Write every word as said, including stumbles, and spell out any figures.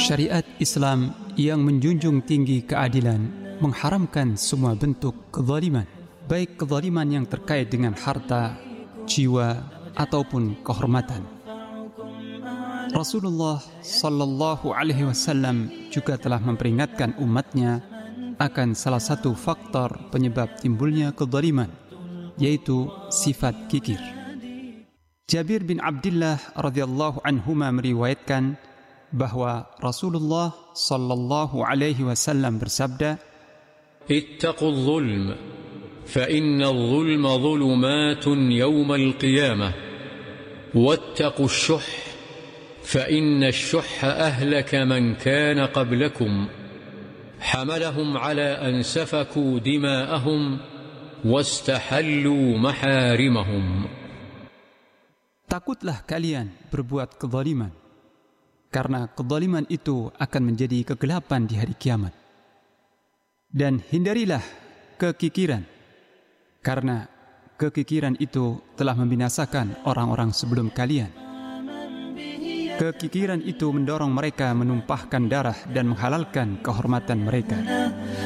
Syariat Islam yang menjunjung tinggi keadilan mengharamkan semua bentuk kezaliman, baik kezaliman yang terkait dengan harta, jiwa, ataupun kehormatan. Rasulullah sallallahu alaihi wasallam juga telah memperingatkan umatnya akan salah satu faktor penyebab timbulnya kezaliman, yaitu sifat kikir. Jabir bin Abdullah radhiyallahu anhuma meriwayatkan bahwa Rasulullah sallallahu alaihi wasallam bersabda, "Ittaqul zulm, fa innal zulma zulumatun yawmal qiyamah, wattaqus syuh, fa innash syuhha ahlaka man kana qablakum, hamalahum ala an safaku dima'ahum, wastahallu maharimahum." Takutlah kalian berbuat kezaliman, karena kezaliman itu akan menjadi kegelapan di hari kiamat. Dan hindarilah kekikiran, karena kekikiran itu telah membinasakan orang-orang sebelum kalian. Kekikiran itu mendorong mereka menumpahkan darah dan menghalalkan kehormatan mereka.